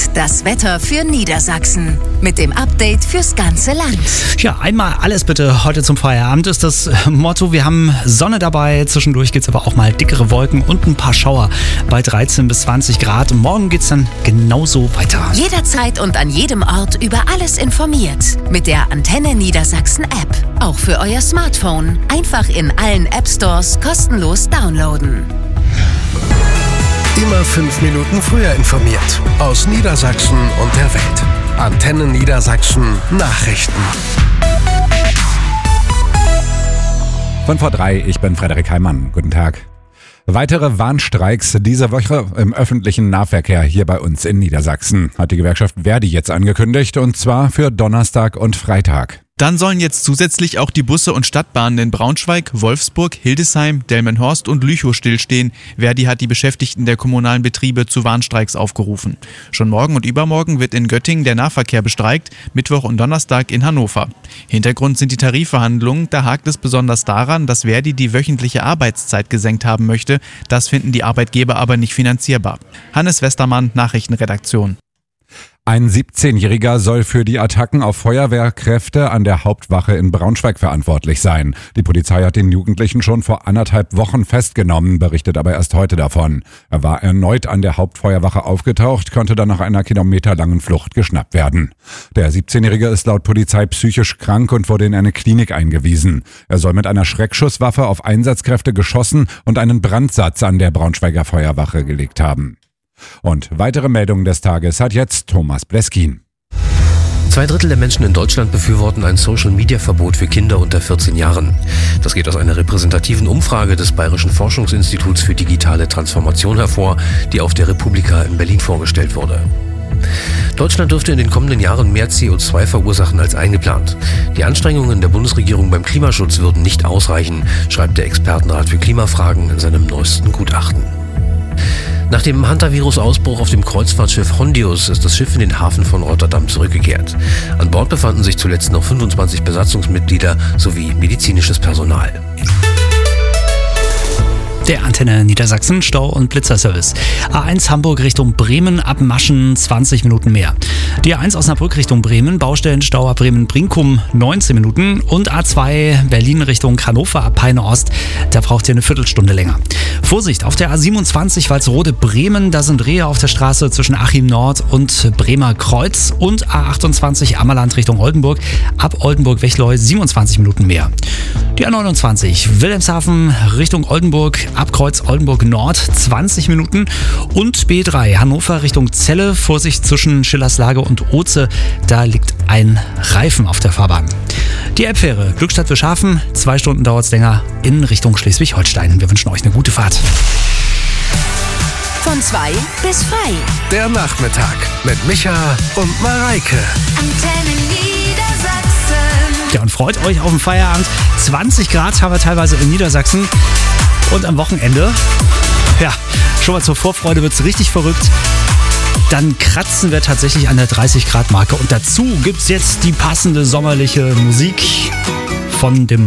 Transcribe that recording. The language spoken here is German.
das Wetter für Niedersachsen. Mit dem Update fürs ganze Land. Ja, einmal alles bitte heute zum Feierabend ist das Motto. Wir haben Sonne dabei, zwischendurch gibt es aber auch mal dickere Wolken und ein paar Schauer bei 13 bis 20 Grad. Und morgen geht es dann genauso weiter. Jederzeit und an jedem Ort über alles informiert. Mit der Antenne Niedersachsen App. Auch für euer Smartphone. Einfach in allen App Stores kostenlos downloaden. Immer 5 Minuten früher informiert. Aus Niedersachsen und der Welt. Antenne Niedersachsen Nachrichten. Von vor 3, ich bin Frederik Heimann. Guten Tag. Weitere Warnstreiks diese Woche im öffentlichen Nahverkehr hier bei uns in Niedersachsen, hat die Gewerkschaft Verdi jetzt angekündigt, und zwar für Donnerstag und Freitag. Dann sollen jetzt zusätzlich auch die Busse und Stadtbahnen in Braunschweig, Wolfsburg, Hildesheim, Delmenhorst und Lüchow stillstehen. Verdi hat die Beschäftigten der kommunalen Betriebe zu Warnstreiks aufgerufen. Schon morgen und übermorgen wird in Göttingen der Nahverkehr bestreikt, Mittwoch und Donnerstag in Hannover. Hintergrund sind die Tarifverhandlungen. Da hakt es besonders daran, dass Verdi die wöchentliche Arbeitszeit gesenkt haben möchte. Das finden die Arbeitgeber aber nicht finanzierbar. Hannes Westermann, Nachrichtenredaktion. Ein 17-Jähriger soll für die Attacken auf Feuerwehrkräfte an der Hauptwache in Braunschweig verantwortlich sein. Die Polizei hat den Jugendlichen schon vor 1,5 Wochen festgenommen, berichtet aber erst heute davon. Er war erneut an der Hauptfeuerwache aufgetaucht, konnte dann nach einer kilometerlangen Flucht geschnappt werden. Der 17-Jährige ist laut Polizei psychisch krank und wurde in eine Klinik eingewiesen. Er soll mit einer Schreckschusswaffe auf Einsatzkräfte geschossen und einen Brandsatz an der Braunschweiger Feuerwache gelegt haben. Und weitere Meldungen des Tages hat jetzt Thomas Bleskin. 2/3 der Menschen in Deutschland befürworten ein Social-Media-Verbot für Kinder unter 14 Jahren. Das geht aus einer repräsentativen Umfrage des Bayerischen Forschungsinstituts für digitale Transformation hervor, die auf der Republika in Berlin vorgestellt wurde. Deutschland dürfte in den kommenden Jahren mehr CO2 verursachen als eingeplant. Die Anstrengungen der Bundesregierung beim Klimaschutz würden nicht ausreichen, schreibt der Expertenrat für Klimafragen in seinem neuesten Gutachten. Nach dem Hantavirus-Ausbruch auf dem Kreuzfahrtschiff Hondius ist das Schiff in den Hafen von Rotterdam zurückgekehrt. An Bord befanden sich zuletzt noch 25 Besatzungsmitglieder sowie medizinisches Personal. Der Antenne Niedersachsen Stau- und Blitzerservice. A1 Hamburg Richtung Bremen ab Maschen 20 Minuten mehr. Die A1 Osnabrück Richtung Bremen, Baustellenstau ab Bremen-Brinkum 19 Minuten. Und A2 Berlin Richtung Hannover ab Peine Ost, da braucht ihr eine Viertelstunde länger. Vorsicht, auf der A27 Walsrode-Bremen, da sind Rehe auf der Straße zwischen Achim Nord und Bremer Kreuz. Und A28 Ammerland Richtung Oldenburg, ab Oldenburg-Wechleu 27 Minuten mehr. Die A29 Wilhelmshaven Richtung Oldenburg, ab Kreuz Oldenburg Nord 20 Minuten. Und B3 Hannover Richtung Celle, Vorsicht zwischen Schillerslage und Oze, da liegt ein Reifen auf der Fahrbahn. Die Elbfähre Glückstadt-Wilschafen, 2 Stunden dauert es länger in Richtung Schleswig-Holstein. Wir wünschen euch eine gute Fahrt. Von 2 bis frei. Der Nachmittag mit Micha und Mareike. Antenne Niedersachsen. Ja, und freut euch auf den Feierabend. 20 Grad haben wir teilweise in Niedersachsen. Und am Wochenende, ja, schon mal zur Vorfreude wird es richtig verrückt. Dann kratzen wir tatsächlich an der 30 Grad Marke. Und dazu gibt es jetzt die passende sommerliche Musik von dem